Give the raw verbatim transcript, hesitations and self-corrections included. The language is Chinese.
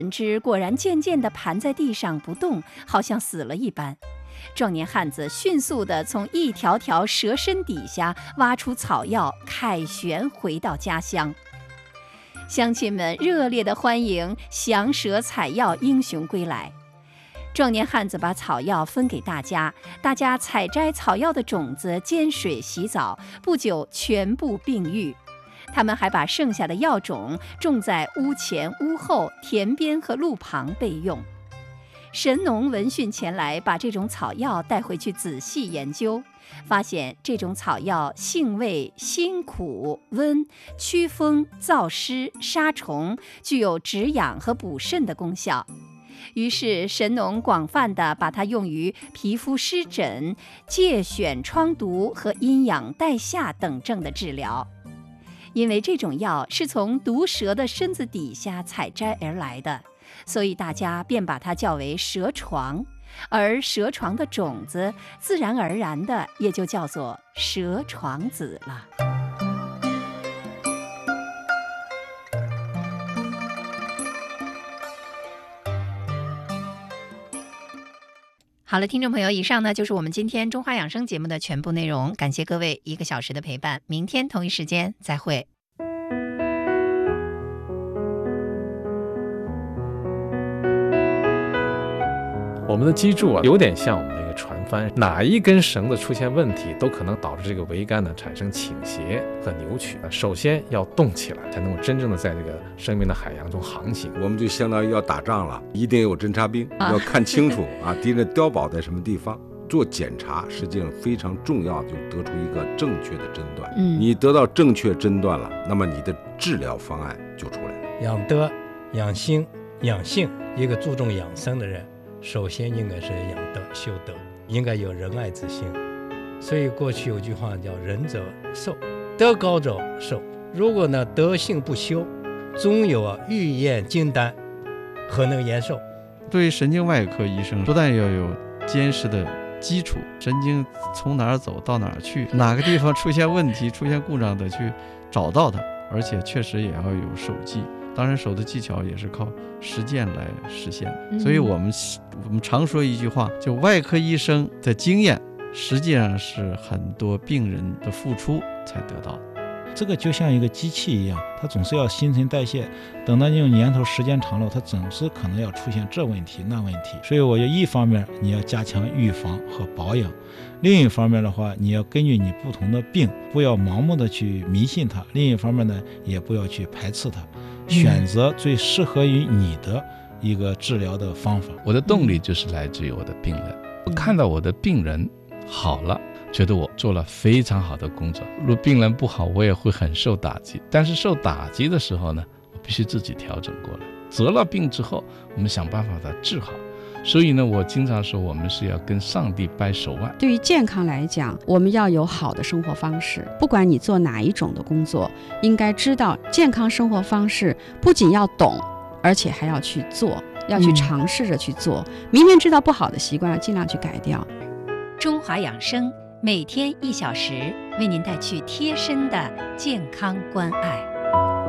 只果然渐渐地盘在地上不动，好像死了一般。壮年汉子迅速地从一条条蛇身底下挖出草药，凯旋回到家乡。乡亲们热烈地欢迎降蛇采药英雄归来。壮年汉子把草药分给大家，大家采摘草药的种子，煎水洗澡，不久全部病愈。他们还把剩下的药种种在屋前、屋后、田边和路旁备用。神农闻讯前来，把这种草药带回去仔细研究，发现这种草药性味辛苦温，驱风燥湿杀虫，具有止痒和补肾的功效。于是神农广泛地把它用于皮肤湿疹、疥癣疮毒和阴阳带下等症的治疗。因为这种药是从毒蛇的身子底下采摘而来的，所以大家便把它叫为蛇床，而蛇床的种子自然而然的也就叫做蛇床子了。好了，听众朋友，以上呢就是我们今天中华养生节目的全部内容，感谢各位一个小时的陪伴，明天同一时间再会。 我们的脊柱啊，有点像我们的一个船帆，哪一根绳子出现问题，都可能导致这个桅杆呢产生倾斜和扭曲。首先要动起来，才能够真正的在这个生命的海洋中航行。 我们就相当于要打仗了，一定有侦察兵，要看清楚啊，敌人碉堡在什么地方。做检查实际上非常重要的，就是得出一个正确的诊断。嗯，你得到正确诊断了，那么你的治疗方案就出来了。 养德、养心、养性，一个注重养生的人，首先应该是养德修德，应该有仁爱之心。所以过去有句话叫仁者寿，德高者寿。如果呢德性不修，终有啊欲验金丹，何能延寿？ 对于神经外科医生，不但要有坚实的基础，神经从哪儿走到哪儿去，哪个地方出现问题出现故障的去找到它，而且确实也要有手技。当然手的技巧也是靠实践来实现、嗯、所以我们我们常说一句话，就外科医生的经验实际上是很多病人的付出才得到的。 这个就像一个机器一样，它总是要新陈代谢，等到用年头时间长了，它总是可能要出现这问题那问题。所以我觉得一方面你要加强预防和保养，另一方面的话，你要根据你不同的病，不要盲目的去迷信它，另一方面呢，也不要去排斥它，选择最适合于你的一个治疗的方法。 我的动力就是来自于我的病人，我看到我的病人好了，觉得我做了非常好的工作。如果病人不好，我也会很受打击，但是受打击的时候呢，我必须自己调整过来。得了病之后，我们想办法把它治好。所以呢，我经常说我们是要跟上帝掰手腕。 对于健康来讲，我们要有好的生活方式，不管你做哪一种的工作，应该知道健康生活方式不仅要懂，而且还要去做，要去尝试着去做、嗯、明明知道不好的习惯要尽量去改掉。 中华养生每天一小时，为您带去贴身的健康关爱。